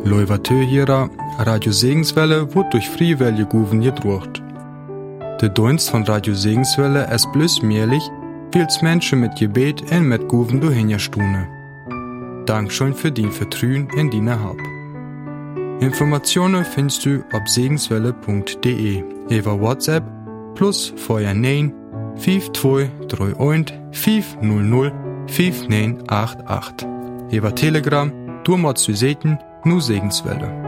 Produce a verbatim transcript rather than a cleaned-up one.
Leuvatö hierer, Radio Segenswelle wird durch Friewelle Guven gedruckt. Der Dienst von Radio Segenswelle ist bloß möglich, weil's Menschen mit Gebet und mit Guven durchhinstune. Dankeschön für dein Vertrauen in deine Hab. Informationen findest du auf segenswelle punkt de, über WhatsApp plus Feuer neun fünf zwei drei eins fünf null null fünf neun acht acht. Über Telegram, du machst du Seten, nur Segenswelle.